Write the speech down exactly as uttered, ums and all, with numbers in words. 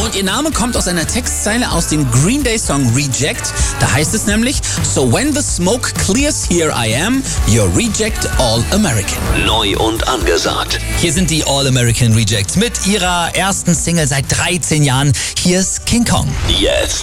Und ihr Name kommt aus einer Textzeile aus dem Green Day Song Reject. Da heißt es nämlich: So when the smoke clears, here I am, your Reject All American. Neu und angesagt. Hier sind die All American Rejects mit ihrer ersten Single seit dreizehn Jahren. Hier ist King Kong. Jetzt